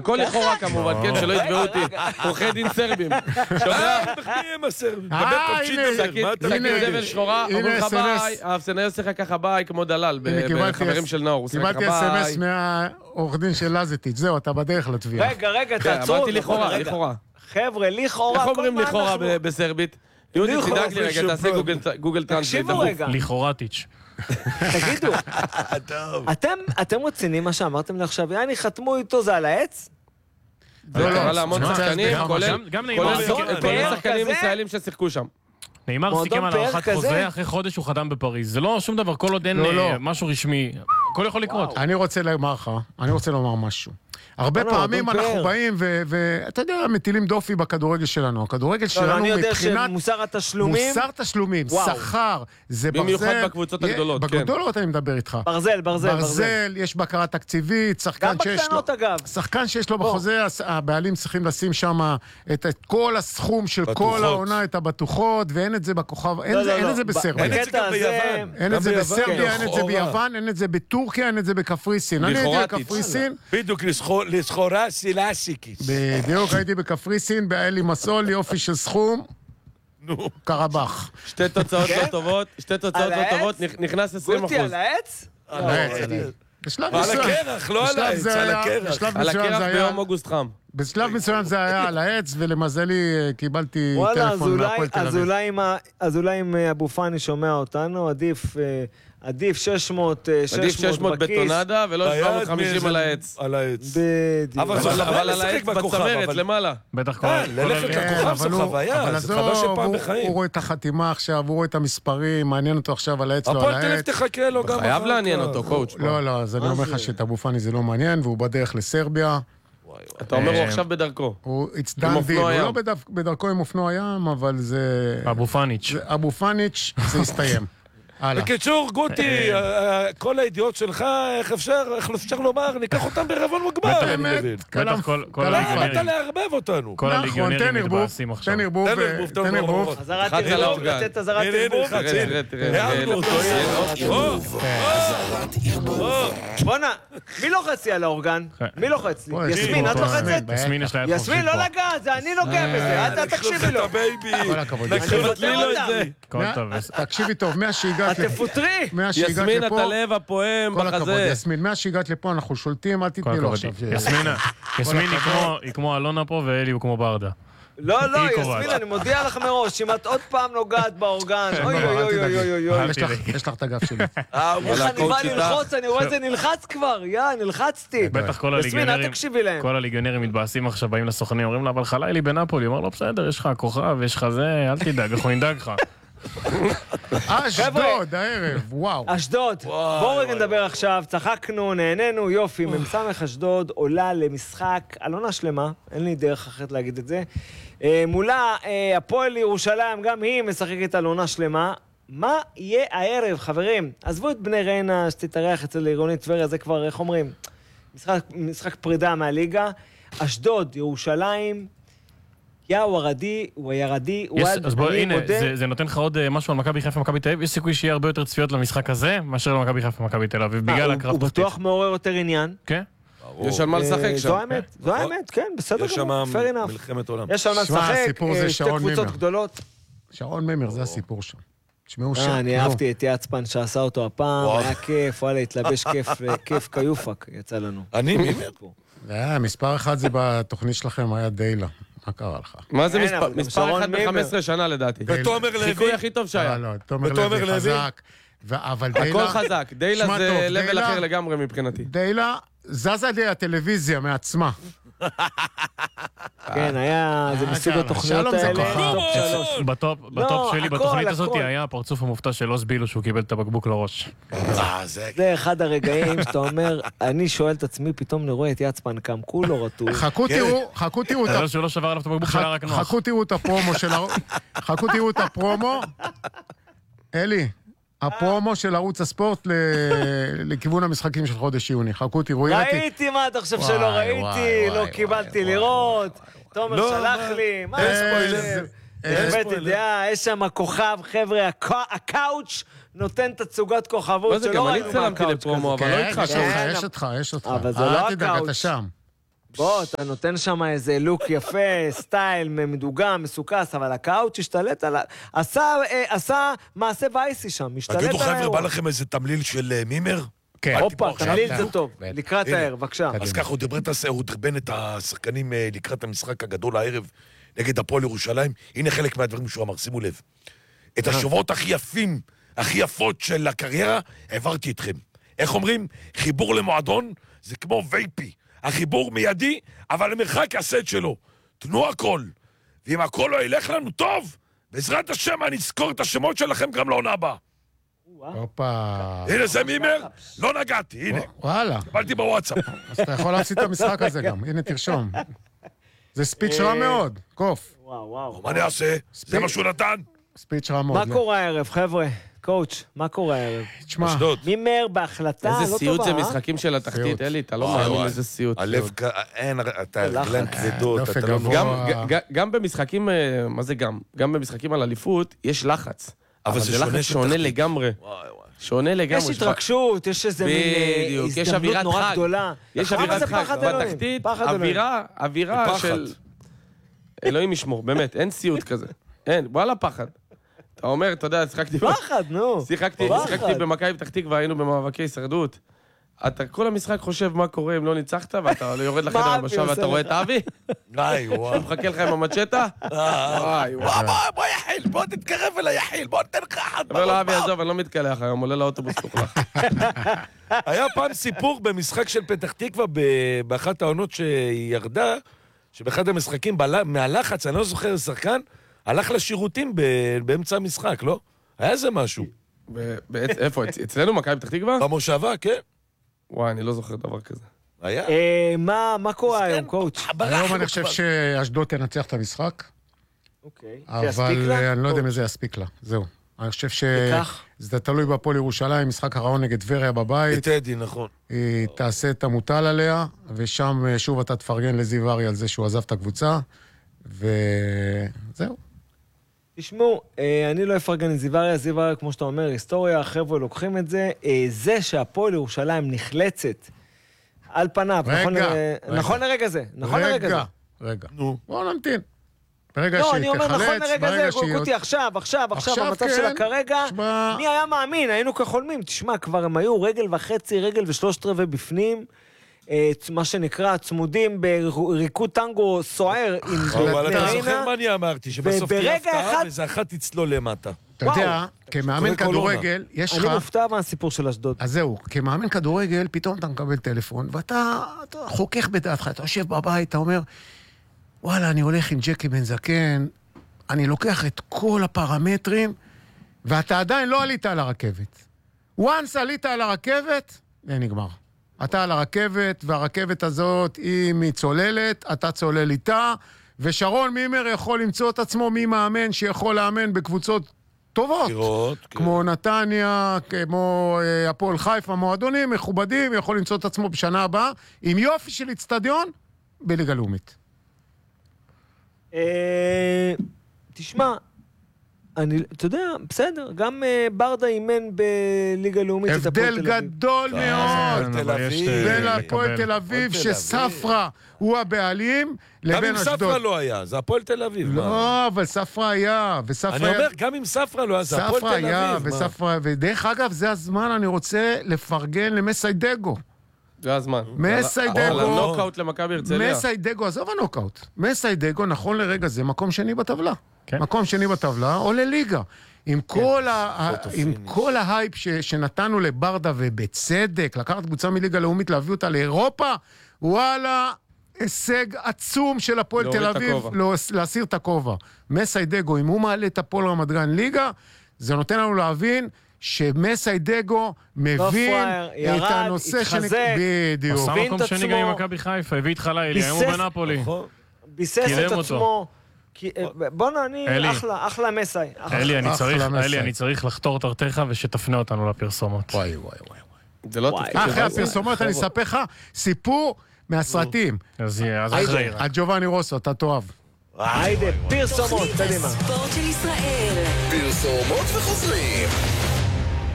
הכל לכאורה כמובן, כן, שלא יתבעו אותי. עורכי דין סרבים. שומע? מי הם הסרבים? שקית זבל שחורה, אומרים לך ביי, האפסנאי עושה לך ככה ביי, כמו דלל, בחברים של נאור. קיבלתי אס-אמס מהעורך דין של לזטיץ', זהו, אתה בדרך לתביעה. רגע, תעצרו. אמרתי לכאורה. חבר'ה, לכאורה. איך אומרים לכאורה בסרבית? יהודי, תדאג לי רגע, תעשה גוגל טרנסלייט. תקשיבו רגע. לכאורטיץ'. תגידו, אתם רצינים מה שאמרתם לי עכשיו, יעני חתמו איתו, זה על העץ? זה קרה להמון שחקנים, גם נאמר כולל שחקנים ישראלים ששיחקו שם. נאמר סיכם על הארכת חוזה, אחרי חודש הוא חתם בפריז. זה לא שום דבר, כל עוד אין משהו רשמי. הכל יכול לקרות. אני רוצה לומר משהו. הרבה פעמים אנחנו באים ואתה יודע, מטילים דופי בכדורגל שלנו. הכדורגל שלנו מבחינת מוסר התשלומים. מוסר תשלומים, שכר, זה ברזל. במיוחד בקבוצות הגדולות. בגדולות אני מדבר איתך. ברזל, יש בקרה תקציבית, שחקן שיש לו בחוזה, הבעלים צריכים לשים שם את כל הסכום של כל העונה, את הבטוחות, ואין את זה בכוכב, אין את זה בסרביה. אין את זה גם ביוון. אין את זה בסרביה, אין את זה ביוון, אין את זה בטורקיה, אין את זה בקפריסין. אני הייתי בקפריסין. בדיוק, לסחורה סילאסיקית. בדיוק, הייתי בקפריסין, באלי מסול, יופי של סכום. קרבח. שתי תוצאות לא טובות, נכנס 20%. גולתי, על העץ? על העץ. על הקרח, לא על העץ, על הקרח. על הקרח ביום אוגוסט חם. בשלב מסוים זה היה על העץ, ולמזלי קיבלתי טלפון מהפועל תל אביב. אז אולי אם אבו פאני שומע אותנו, עדיף 600 בטונדה ולא 750 על העץ. על העץ. בדיוק. אבל על העץ בצמרת למעלה. בטח ללכת לכוכב זו חוויה, זה חוויה שפעם בחיים. הוא רואה את החתימה עכשיו, הוא רואה את המספרים, מעניין אותו עכשיו על העץ, לא על הפועל תל אביב העץ. תחכה לו גם. חייב לעניין אותו, קואוץ'. לא, אז אני אומר לך שאת אבו פאני זה לא מעניין, והוא בדרך לסרביה. אתה אומר הוא עכשיו בדרכו. הוא לא בדרכו עם אופנוע ים, אבל זה... אבו פאניץ' זה הסתיים. בקיצור, גוטי, כל הידיעות שלך, איך אפשר לומר, ניקח אותם בערבון מוגבל. בטח כל הליגיונרים. אתה להרבב אותנו. כל הליגיונרים מתבאסים עכשיו. תן ערבוב. אזהרת ערבוב, לתת אזהרת ערבוב. בוא'נה, מי לוחץ לי על האורגן? מי לוחץ לי? יסמין, את לוחצת? יסמין, לא לגעת, זה אני נוגע בזה, אתה תקשיבי לו. כל הכבוד. תקשיבי טוב, מהשהגעת את תפוטרי. יסמין, אתה לב הפועם כל הכבוד, בחזה. יסמין, מהשהגעת לפה אנחנו שולטים, אל תתני לו עכשיו. יסמין היא כמו אלונה פה ואלי הוא כמו ברדה. לא, יסמין, אני מודיע לך מראש, אם את עוד פעם נוגעת באורגן, אוי. יש לך את הגב שלי. איך אני בא ללחוץ, אני רואה את זה נלחץ כבר, נלחצתי. בטח יסמין, אל תקשיבי להם. כל הליגיונרים מתבאסים עכשיו, באים לסוכנים, אומרים לה, אבל חלילי בנפולי, אומר לו, בסדר, יש לך כוכב, יש לך זה, אל תדאג, אנחנו נדאג לך. אשדוד, הערב, וואו. אשדוד, בואו רגע נדבר עכשיו, צחקנו, נהנינו, יופי, ממסמך אשדוד עולה למשחק, על עונה שלמה, אין לי דרך אחרת להגיד את זה, מולה, הפועל ירושלים, גם היא משחקת על עונה שלמה, מה יהיה הערב, חברים? עזבו את בני ריינה שתתארח אצל עירוני טבריה, זה כבר, איך אומרים, משחק פרידה מהליגה, אשדוד, ירושלים, הוא הירדי, אז בוא, הנה, זה נותן לך עוד משהו על מכבי חיפה ומכבי תל אביב, יש סיכוי שיהיה הרבה יותר צפיות למשחק הזה, מאשר למכבי חיפה ומכבי תל אביב, בגלל הקרב הוא בטוח מעורר יותר עניין. כן. יש על מה לשחק שם. זו האמת, כן, בסדר גמור, fair enough. מלחמת עולם. יש על מה לשחק, שתי קבוצות גדולות. שרון ממר, זה הסיפור שם. אני אהבתי את יעצפן שעשה אותו הפעם, היה כיף, וואלה, התלבש כיף כיופק, יצא לנו. אני ממר? מספר אחד זה בתוכנית שלכם, היה דיילה. מה קרה לך? מה זה מספר אחד ב-15 שנה לדעתי? ותומר לוי. חיקוי הכי טוב שהיה. לא, תומר לוי חזק. אבל דיילה... הכל חזק. דיילה זה לבל אחר לגמרי מבחינתי. דיילה זזה לי הטלוויזיה מעצמה. כן, היה... זה מסוג התוכניות האלה. בטופ שלי, בתוכנית הזאת, היה הפרצוף המופתע של אוס בילו שהוא קיבל את הבקבוק לראש. זה אחד הרגעים שאתה אומר, אני שואל את עצמי, פתאום נראה את יעצפן קם, כולו רטוב. חכו תראו את הפרומו. אלי, הפרומו של ערוץ הספורט לכיוון המשחקים של חודש יוני. חכו תראו. ראיתי מה אתה חושב שלא ראיתי, לא קיבלתי לראות. תומר שלח לי, מה ספוילר? הבאתי דעה, יש שם כוכב, חבר'ה, הקאוץ' נותן תצוגת כוכבות. מה זה, גם אני צלמתי לפרומו, אבל לא איתך. יש אותך. אבל זה לא הקאוץ'. אתה שם. בוא, אתה נותן שם איזה לוק יפה, סטייל, מדוגם, מסוכס, אבל הקאוץ' השתלט על... עשה מעשה וייסי שם, השתלט על תגידו האירוע. חבר'ה, בא לכם איזה תמליל של מימר? כן. הופה, תמליל זה טוב, לקראת הערב, בבקשה. אז ככה, הוא דרבן את השחקנים לקראת המשחק הגדול הערב נגד הפועל ירושלים. הנה חלק מהדברים שהוא אמר, שימו לב. את השבועות הכי יפים, הכי יפות של הקריירה, העברתי אתכם. איך אומרים? חיבור למועדון זה כמו וייפי. החיבור מיידי, אבל המרחק יעשה את שלו. תנו הכל. ואם הכל לא ילך לנו טוב, בעזרת השם אני אזכור את השמות שלכם גם לעונה הבאה. הופה. הנה זה מימר, לא נגעתי, הנה. וואלה. קיבלתי בוואטסאפ. אז אתה יכול להפסיד את המשחק הזה גם. הנה, תרשום. זה ספיץ' רע מאוד. קוף. וואו. מה אני אעשה? זה מה שהוא נתן? ספיץ' רע מאוד. מה קורה הערב, חבר'ה? קואוץ', מה קורה הערב? תשמע, מימר בהחלטה לא טובה, איזה סיוט זה משחקים של התחתית, אלי, אתה לא מאמין איזה סיוט. הלב, אין, אתה רגלן כבדות, אתה לא... גם במשחקים, מה זה גם? גם במשחקים על אליפות, יש לחץ. אבל זה לחץ שונה לגמרי. שונה לגמרי. יש התרגשות, יש איזה מין הזדמנות נורא גדולה. יש אווירת חג. בתחתית, אווירה של... אלוהים ישמור, באמת, אין סיוט כזה. אין, וואלה פחד. אתה אומר, אתה יודע, שיחקתי... פחד, נו. שיחקתי במכבי פתח תקווה, היינו במאבקי הישרדות. אתה כל המשחק חושב מה קורה אם לא ניצחת, ואתה יורד לחדר הלבשה ואתה רואה את אבי? וואי. מחכה לך עם המצ'טה? וואי. בוא יחיל, בוא תתקרב אליי יחיל, בוא נתן לך אחד. אומר לו, אבי, עזוב, אני לא מתקלח היום, עולה לאוטובוס תוכלך. היה פעם סיפור במשחק של פתח תקווה, באחת העונות שהיא ירדה, שבאחד המשחקים, מהלחץ, אני לא זוכר, שחקן, הלך לשירותים באמצע המשחק, לא? היה איזה משהו. איפה? אצלנו מכבי פתח תקווה? במושבה, כן. וואי, אני לא זוכר דבר כזה. היה? מה קורה היום, קואוץ'? היום אני חושב שאשדוד תנצח את המשחק. אוקיי. אבל אני לא יודע אם זה יספיק לה. זהו. אני חושב שזה תלוי בהפועל ירושלים, משחק הרעון נגד טבריה בבית. טדי, נכון. היא תעשה את המוטל עליה, ושם שוב אתה תפרגן לזיו ארי על זה שהוא עזב את הקבוצה, וזהו. תשמעו, אני לא אפרגן את זיו ארי, כמו שאתה אומר, היסטוריה, החבר'ה לוקחים את זה. זה שהפועל ירושלים נחלצת על פניו, נכון לרגע זה. רגע. בואו נמתין. ברגע לא, שהיא אני אומר תחלץ, נכון לרגע זה, גולקוטי, עכשיו, במצב שלה כרגע, מי היה מאמין, היינו כחולמים, תשמע, כבר הם היו רגל וחצי, רגל ושלושת רבעי בפנים, מה שנקרא, צמודים בריקוד טנגו סוער עם אבל אתה זוכר מה אני אמרתי, שבסוף תהיה הפתעה וזה אחת תצלול למטה. אתה יודע, כמאמן כדורגל, יש לך... אני מופתע מהסיפור של אשדוד. אז זהו, כמאמן כדורגל, פתאום אתה מקבל טלפון, ואתה חוכך בדעתך, אתה יושב בבית, אתה אומר, וואלה, אני הולך עם ג'קי בן זקן, אני לוקח את כל הפרמטרים, ואתה עדיין לא עלית על הרכבת. once עלית על הרכבת, זה נגמר. אתה על הרכבת, והרכבת הזאת היא מצוללת, אתה צולל איתה, ושרון מימר יכול למצוא את עצמו מי מאמן שיכול לאמן בקבוצות טובות. כמו נתניה, כמו הפועל חיפה, מועדונים מכובדים, יכול למצוא את עצמו בשנה הבאה, עם יופי של אצטדיון, בליגה לאומית. תשמע, אתה יודע, בסדר, גם ברדה אימן בליגה לאומית את הפועל תל אביב. הבדל גדול מאוד בין הפועל תל אביב, שספרה הוא הבעלים, לבין אשדוד. גם אם ספרה לא היה, זה הפועל תל אביב. לא, אבל ספרה היה. אני אומר, גם אם ספרה לא היה, זה הפועל תל אביב. ודרך אגב, זה הזמן, אני רוצה לפרגן למסיידגו. זה הזמן. מסיידגו. על הנוקאוט למכבי הרצליה. מסיידגו, עזוב הנוקאוט. מסיידגו, נכון לרגע זה, מקום שני בטבלה. מקום שני בטבלה, עולה ליגה. עם כל ההייפ שנתנו לברדה, ובצדק, לקחת קבוצה מליגה לאומית, להביא אותה לאירופה, וואלה, הישג עצום של הפועל תל אביב, להסיר את הכובע. מסיידגו, אם הוא מעלה את הפועל רמת גן ליגה, זה נותן לנו להבין שמסיידגו מבין את הנושא התחזק, בדיוק. עשה מקום שני גם עם מכבי חיפה, הביא את חלילי, היום הוא בנפולי. ביסס את עצמו. בוא'נה, אני אחלה מסי. אלי, אני צריך לחתור תרתיך ושתפנה אותנו לפרסומות. וואי. זה לא תפקיד. אחרי הפרסומות אני אספר לך סיפור מהסרטים. אז אחרי. ג'ובאני רוסו, אתה תאהב. היידה, פרסומות, קדימה. ספורט של ישראל. פרסומות וחוזרים.